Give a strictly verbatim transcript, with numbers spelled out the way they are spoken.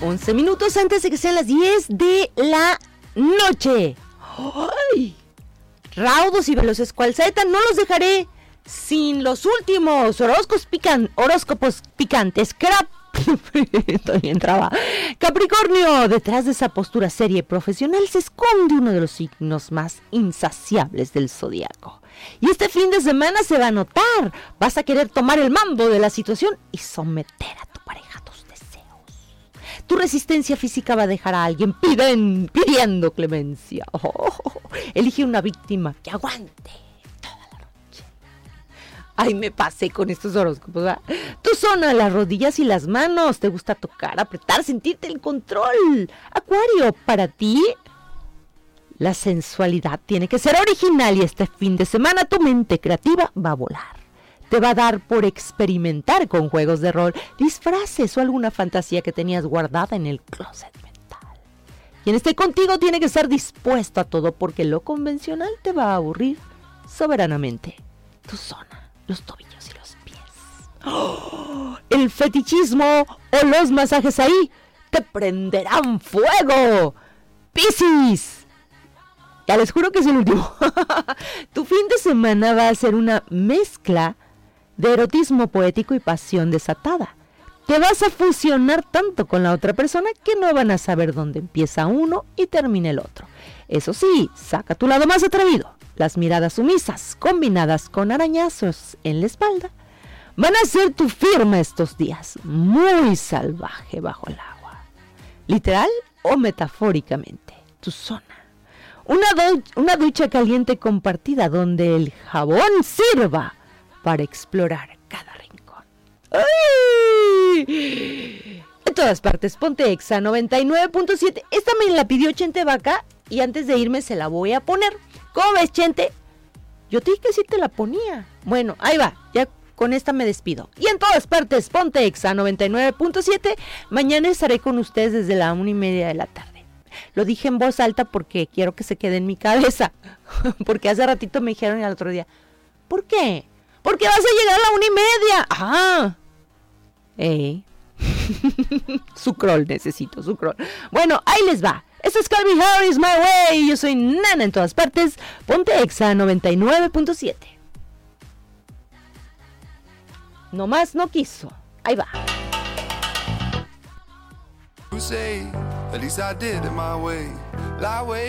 once minutos antes de que sean las diez de la noche. ¡Ay! Raudos y veloces cual saeta, no los dejaré sin los últimos horóscopos, pican, horóscopos picantes. Crap. Estoy bien traba. Capricornio, detrás de esa postura seria y profesional se esconde uno de los signos más insaciables del zodiaco. Y este fin de semana se va a notar. Vas a querer tomar el mando de la situación y someter a tu pareja a tus deseos. Tu resistencia física va a dejar a alguien piden, pidiendo clemencia. Oh, elige una víctima que aguante toda la noche. Ay, me pasé con estos horóscopos, ¿verdad? Tu zona, las rodillas y las manos. Te gusta tocar, apretar, sentirte el control. Acuario, para ti la sensualidad tiene que ser original y este fin de semana tu mente creativa va a volar. Te va a dar por experimentar con juegos de rol, disfraces o alguna fantasía que tenías guardada en el closet mental. Quien esté contigo tiene que estar dispuesto a todo porque lo convencional te va a aburrir soberanamente. Tu zona, los tobillos y los pies. ¡Oh! El fetichismo o los masajes ahí te prenderán fuego. Piscis. Ya les juro que es el último. Tu fin de semana va a ser una mezcla de erotismo poético y pasión desatada. Te vas a fusionar tanto con la otra persona que no van a saber dónde empieza uno y termina el otro. Eso sí, saca tu lado más atrevido. Las miradas sumisas, combinadas con arañazos en la espalda, van a ser tu firma estos días. Muy salvaje bajo el agua. Literal o metafóricamente. Tu zona. Una, du- una ducha caliente compartida donde el jabón sirva para explorar cada rincón. ¡Ay! En todas partes, ponte Exa noventa y nueve punto siete. Esta me la pidió Chente Vaca y antes de irme se la voy a poner. ¿Cómo ves, Chente? Yo te dije que sí te la ponía. Bueno, ahí va, ya con esta me despido. Y en todas partes, ponte Exa noventa y nueve punto siete. Mañana estaré con ustedes desde la una y media de la tarde. Lo dije en voz alta porque quiero que se quede en mi cabeza. Porque hace ratito me dijeron y al otro día, ¿por qué? Porque vas a llegar a la una y media. Ah. Eh. Su crawl, necesito su crawl. Bueno, ahí les va. Esto es Calvin Harris, My Way. Yo soy Nana en todas partes. Ponte Exa noventa y nueve punto siete. No más no quiso. Ahí va. You say, at least I did it my way, my way.